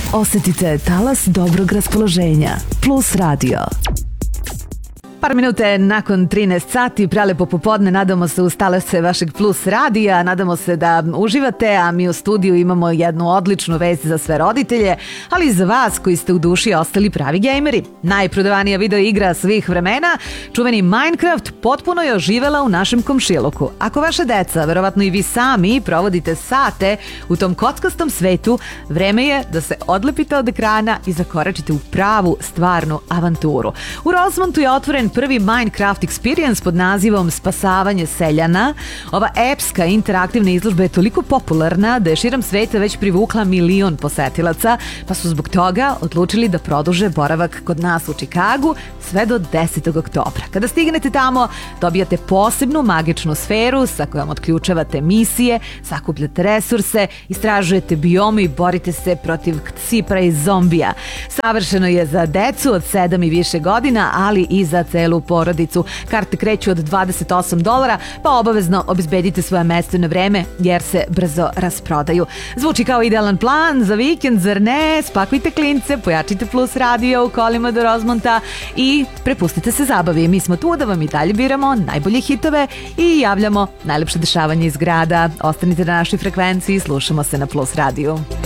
Osetite talas dobrog raspoloženja. Plus Radio. Par minute nakon 13 sati, prelepo popodne, nadamo se ustale se vašeg Plus radija, nadamo se da uživate, a mi u studiju imamo jednu odličnu vest za sve roditelje, ali i za vas koji ste u duši ostali pravi gejmeri. Najprodavanija video igra svih vremena, čuveni Minecraft, potpuno je oživela u našem komšiluku. Ako vaša deca, verovatno i vi sami, provodite sate u tom kockastom svetu, vreme je da se odlepite od ekrana i zakoračite u pravu, stvarnu avanturu. U Rosemontu je otvoren prvi Minecraft Experience pod nazivom Spasavanje seljana. Ova epska interaktivna izložba je toliko popularna da je širom sveta već privukla 1 milion posetilaca, pa su zbog toga odlučili da produže boravak kod nas u Čikagu sve do 10. oktobra. Kada stignete tamo, dobijate posebnu magičnu sferu sa kojom otključavate misije, sakupljate resurse, istražujete biome i borite se protiv ksipra i zombija. Savršeno je za decu od 7 i više godina, ali i za celu porodicu. Karte kreću od $28, pa obavezno obezbedite svoje mesto na vreme jer se brzo rasprodaju. Zvuči kao idealan plan za vikend, zar ne? Spakujte klince, pojačite Plus radio u kolima do Rosemonta i prepustite se zabavi. Mi smo tu da vam i dalje biramo najbolje hitove i javljamo najlepše dešavanje iz grada. Ostanite na našoj frekvenciji, slušamo se na Plus radiju.